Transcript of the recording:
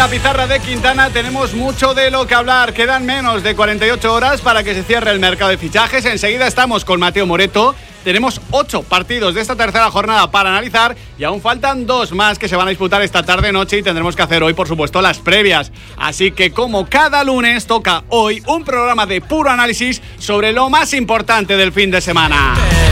la pizarra de Quintana tenemos mucho de lo que hablar. Quedan menos de 48 horas para que se cierre el mercado de fichajes. Enseguida estamos con Mateo Moreto. Tenemos 8 partidos de esta tercera jornada para analizar y aún faltan 2 más que se van a disputar esta tarde-noche y tendremos que hacer hoy, por supuesto, las previas. Así que como cada lunes toca hoy un programa de puro análisis sobre lo más importante del fin de semana.